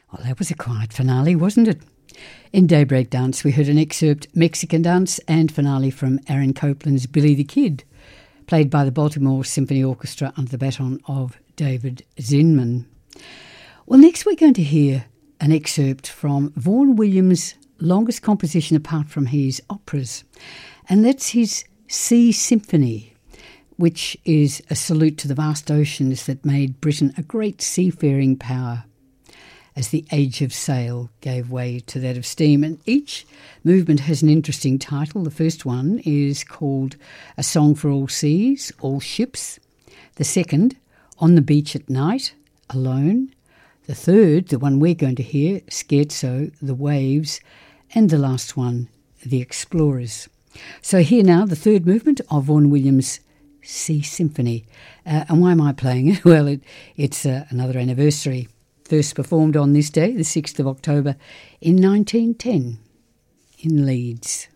Well, that was a quiet finale, wasn't it? In Daybreak Dance, we heard an excerpt, Mexican Dance, and finale from Aaron Copland's Billy the Kid, played by the Baltimore Symphony Orchestra under the baton of David Zinman. Well, next we're going to hear an excerpt from Vaughan Williams' longest composition apart from his operas, and that's his Sea Symphony, which is a salute to the vast oceans that made Britain a great seafaring power as the age of sail gave way to that of steam. And each movement has an interesting title. The first one is called A Song for All Seas, All Ships. The second, On the Beach at Night, Alone. The third, the one we're going to hear, Scherzo, The Waves. And the last one, The Explorers. So here now, the third movement of Vaughan Williams' Sea Symphony. And why am I playing it? Well, it's another anniversary. First performed on this day, the 6th of October in 1910 in Leeds.